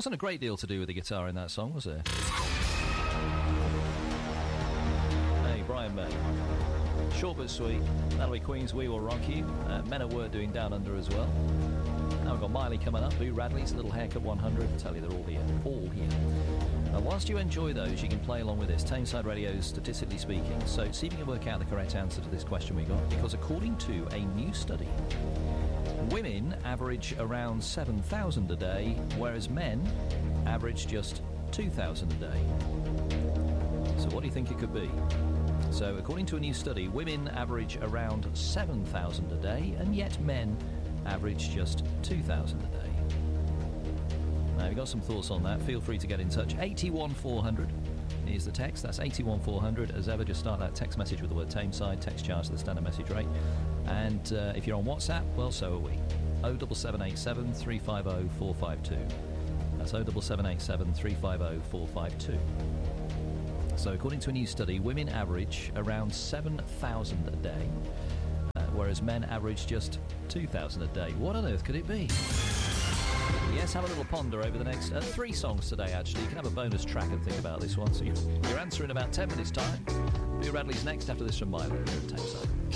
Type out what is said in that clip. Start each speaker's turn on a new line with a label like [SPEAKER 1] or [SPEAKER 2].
[SPEAKER 1] Wasn't a great deal to do with the guitar in that song, was there? Hey, Brian May. Short but sweet. That'll be Queen's We Will Rock You. Men at Work doing Down Under as well. Now we've got Miley coming up. Boo Radley's A Little Haircut 100. I tell you, they're all here. All here. Whilst you enjoy those, you can play along with this. Tameside Radio, statistically speaking. So see if you can work out the correct answer to this question we got. Because according to a new study, women average around 7,000 a day, whereas men average just 2,000 a day. So what do you think it could be? So according to a new study, women average around 7,000 a day, and yet men average just 2,000 a day. Now, if you've got some thoughts on that, feel free to get in touch. 81400 is the text. That's 81400. As ever, just start that text message with the word Tameside. Text charge to the standard message rate. And if you're on WhatsApp, well, so are we. 07787 350 452. That's 07787 350 452. So according to a new study, women average around 7,000 a day, whereas men average just 2,000 a day. What on earth could it be? Yes, have a little ponder over the next 3 songs today, actually. You can have a bonus track and think about this one. So your answer in about 10 minutes' time. Boo Radley's next after this from Milo here at Tameside.